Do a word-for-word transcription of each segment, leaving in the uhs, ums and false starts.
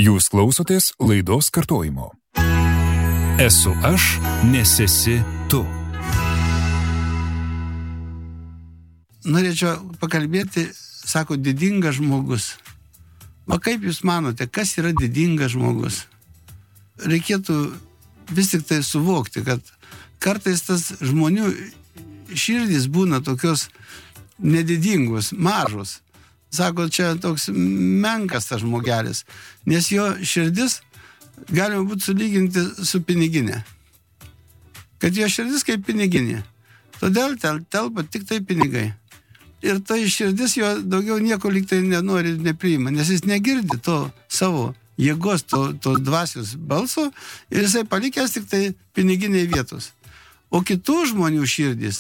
Jūs klausotės laidos kartojimo. Esu aš, nes esi tu. Norėčiau pakalbėti, sako, didingas žmogus. O kaip jūs manote, kas yra didingas žmogus? Reikėtų vis tik tai suvokti, kad kartais tas žmonių širdys būna tokios nedidingos, mažos. Sako, čia toks menkas tas žmogelis, nes jo širdis galima būtų sulyginti su piniginė. Kad jo širdis kaip piniginė. Todėl tel, telpa tik tai pinigai. Ir tai širdis jo daugiau nieko lyg tai nenori, nepriima, nes jis negirdi to savo jėgos, to, to dvasios balso ir jisai palikęs tik tai piniginiai vietos. O kitų žmonių širdis,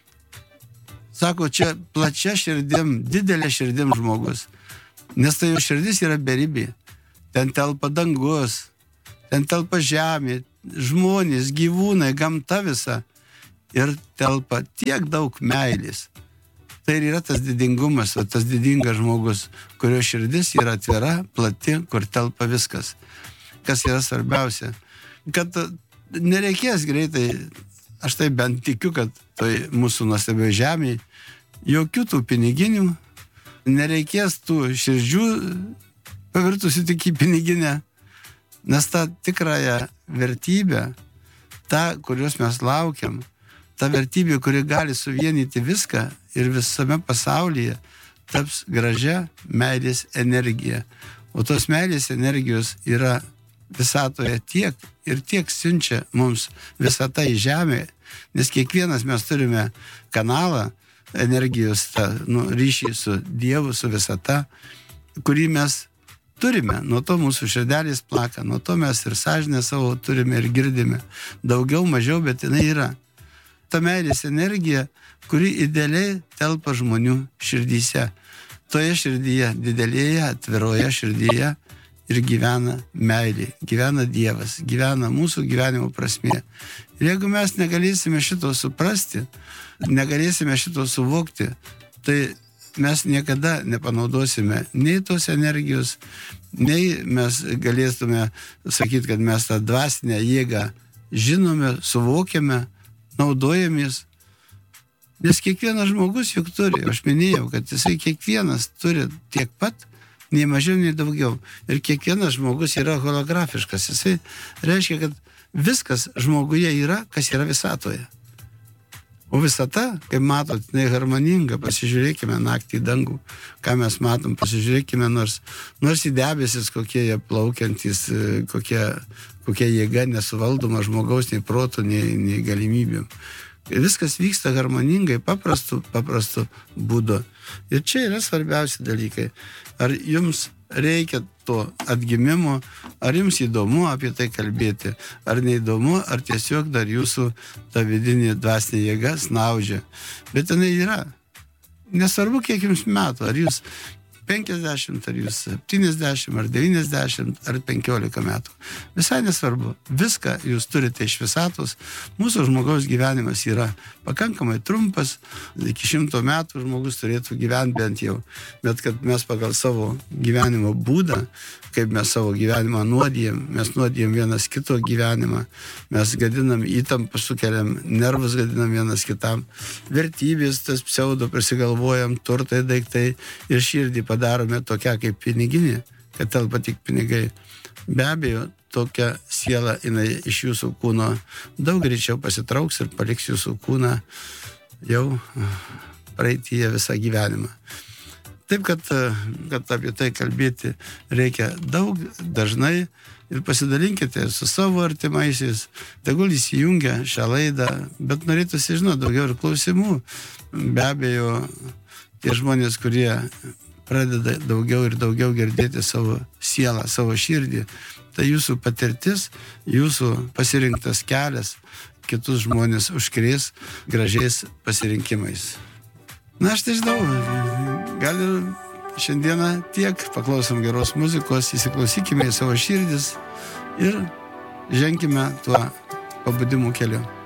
sako, čia plačia širdim, didelė širdim žmogus, nes tai jo širdis yra beribė. Ten telpa dangus, ten telpa žemė, žmonės, gyvūnai, gamta visa ir telpa tiek daug meilės. Tai yra tas didingumas, o tas didingas žmogus, kurio širdis yra atvira, plati, kur telpa viskas. Kas yra svarbiausia? Kad nereikės greitai, aš tai bent tikiu, kad tai mūsų nuostabioje žemėje, jokių tų piniginių, nereikės tų širdžių pavirtusių tik į piniginę, nes tą tikrąją vertybę, tą, kurios mes laukiam, ta vertybė, kuri gali suvienyti viską ir visame pasaulyje, taps gražia meilės energija. O tos meilės energijos yra visatoje tiek ir tiek siunčia mums visata į žemę, nes kiekvienas mes turime kanalą energijos, tą, nu, ryšį su Dievu, su visata, kurį mes turime. Nuo to mūsų širdelės plaka, nuo to mes ir sąžinę savo turime ir girdime. Daugiau, mažiau, bet jinai yra. Ta meilės energija, kuri idealiai telpa žmonių širdyse. Toje širdyje, didelėje, atviroje širdyje ir gyvena meilė, gyvena Dievas, gyvena mūsų gyvenimo prasmė. Ir jeigu mes negalėsime šito suprasti, negalėsime šito suvokti, tai mes niekada nepanaudosime nei tos energijos, nei mes galėtume sakyti, kad mes tą dvasinę jėgą žinome, suvokiame, naudojamės. Nes kiekvienas žmogus juk turi, aš minėjau, kad jisai kiekvienas turi tiek pat, nei mažiau, nei daugiau. Ir kiekvienas žmogus yra holografiškas. Jisai reiškia, kad viskas žmoguje yra, kas yra visatoje. O visata, kaip matot, jinai harmoninga. Pasižiūrėkime naktį į dangų, ką mes matom, pasižiūrėkime nors, nors į debesis, kokie jie plaukiantys, kokie, kokie jėga nesuvaldoma žmogaus, nei protų, nei, nei galimybių. Viskas vyksta harmoningai, paprastu, paprastu būdu. Ir čia yra svarbiausi dalykai. Ar jums reikia to atgimimo, ar jums įdomu apie tai kalbėti, ar neįdomu, ar tiesiog dar jūsų ta vidinė dvasinė jėga snaudžia. Bet jinai yra. Nesvarbu, kiek jums metų, ar jūs penkiasdešimt, ar jūs septyniasdešimt, ar devyniasdešimt, ar penkiolika metų. Visai nesvarbu. Viską jūs turite iš visatos. Mūsų žmogaus gyvenimas yra pakankamai trumpas. Iki šimto metų žmogus turėtų gyventi bent jau. Bet kad mes pagal savo gyvenimo būdą, kaip mes savo gyvenimą nuodijam, mes nuodijam vienas kito gyvenimą, mes gadinam įtampą, sukeliam nervus, gadinam vienas kitam. Vertybės, tas pseudo prisigalvojam, turtai, daiktai ir širdį padarome tokia kaip piniginė, kad telpa tik pinigai. Be abejo, tokia siela jinai iš jūsų kūno daug greičiau pasitrauks ir paliks jūsų kūną jau praeityje visą gyvenimą. Taip, kad, kad apie tai kalbėti reikia daug, dažnai ir pasidalinkite su savo artimaisiais, tegul įsijungia šią laidą, bet norėtųsi žinoti daugiau ir klausimų. Be abejo, tie žmonės, kurie pradeda daugiau ir daugiau girdėti savo sielą, savo širdį, tai jūsų patirtis, jūsų pasirinktas kelias kitus žmonės užkrės gražiais pasirinkimais. Na, aš tai žinau, gal ir šiandieną tiek, paklausom geros muzikos, įsiklausykime į savo širdis ir ženkime tuo pabudimų keliu.